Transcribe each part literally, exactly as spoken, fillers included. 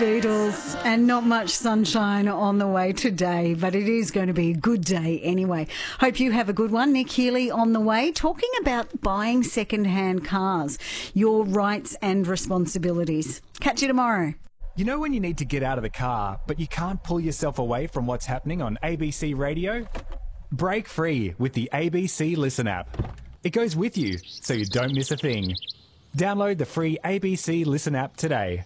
Beatles, and not much sunshine on the way today, but it is going to be a good day anyway. Hope you have a good one. Nick Healy on the way, talking about buying second-hand cars, your rights and responsibilities. Catch you tomorrow. You know when you need to get out of the car, but you can't pull yourself away from what's happening on A B C Radio? Break free with the A B C Listen app. It goes with you, so you don't miss a thing. Download the free A B C Listen app today.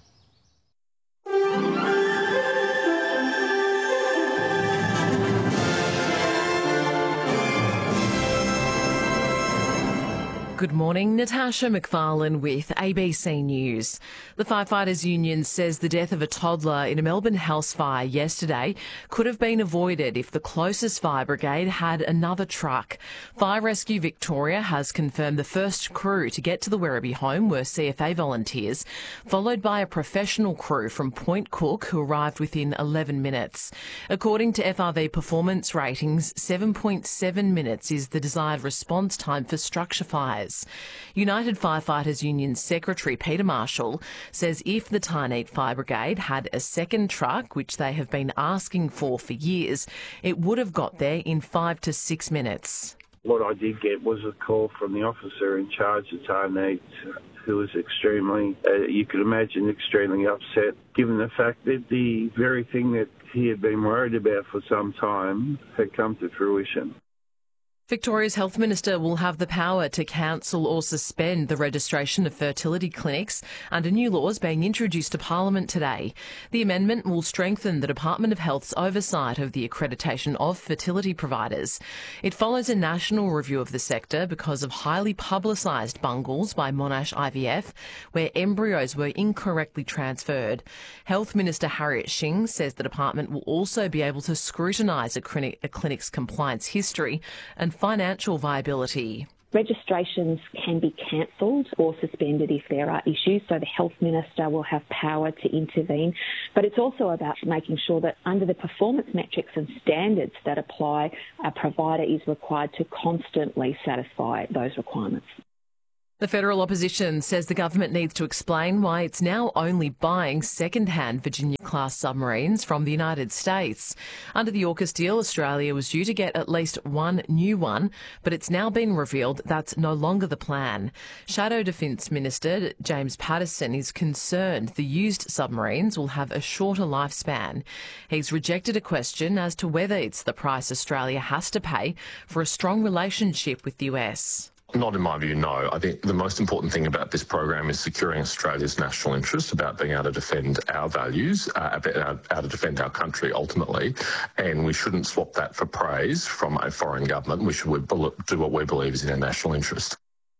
Good morning, Natasha McFarlane with A B C News. The Firefighters Union says the death of a toddler in a Melbourne house fire yesterday could have been avoided if the closest fire brigade had another truck. Fire Rescue Victoria has confirmed the first crew to get to the Werribee home were C F A volunteers, followed by a professional crew from Point Cook who arrived within eleven minutes. According to F R V performance ratings, seven point seven minutes is the desired response time for structure fires. United Firefighters Union Secretary Peter Marshall says if the Tarneit Fire Brigade had a second truck, which they have been asking for for years, it would have got there in five to six minutes. What I did get was a call from the officer in charge of Tarneit, who was extremely, uh, you could imagine, extremely upset, given the fact that the very thing that he had been worried about for some time had come to fruition. Victoria's Health Minister will have the power to cancel or suspend the registration of fertility clinics under new laws being introduced to Parliament today. The amendment will strengthen the Department of Health's oversight of the accreditation of fertility providers. It follows a national review of the sector because of highly publicised bungles by Monash I V F, where embryos were incorrectly transferred. Health Minister Harriet Shing says the department will also be able to scrutinise a, clinic, a clinic's compliance history and financial viability. Registrations can be cancelled or suspended if there are issues, so the Health Minister will have power to intervene. But it's also about making sure that under the performance metrics and standards that apply, a provider is required to constantly satisfy those requirements. The federal opposition says the government needs to explain why it's now only buying second-hand Virginia-class submarines from the United States. Under the AUKUS deal, Australia was due to get at least one new one, but it's now been revealed that's no longer the plan. Shadow Defence Minister James Paterson is concerned the used submarines will have a shorter lifespan. He's rejected a question as to whether it's the price Australia has to pay for a strong relationship with the U S. Not in my view, no. I think the most important thing about this program is securing Australia's national interest, about being able to defend our values, uh, about how to defend our country ultimately, and we shouldn't swap that for praise from a foreign government. We should do what we believe is in our national interest.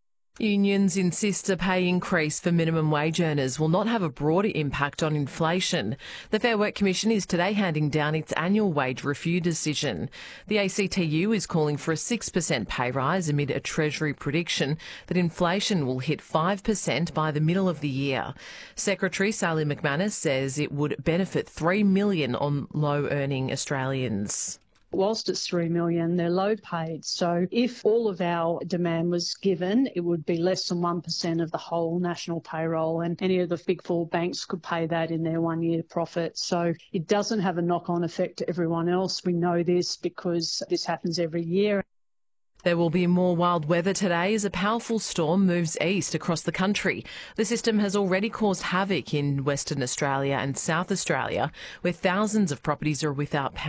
Unions insist a pay increase for minimum wage earners will not have a broader impact on inflation. The Fair Work Commission is today handing down its annual wage review decision. The A C T U is calling for a six percent pay rise amid a Treasury prediction that inflation will hit five percent by the middle of the year. Secretary Sally McManus says it would benefit three million on low-earning Australians. Whilst it's three million, they're low paid. So if all of our demand was given, it would be less than one percent of the whole national payroll, and any of the big four banks could pay that in their one year profit. So it doesn't have a knock-on effect to everyone else. We know this because this happens every year. There will be more wild weather today as a powerful storm moves east across the country. The system has already caused havoc in Western Australia and South Australia, where thousands of properties are without power.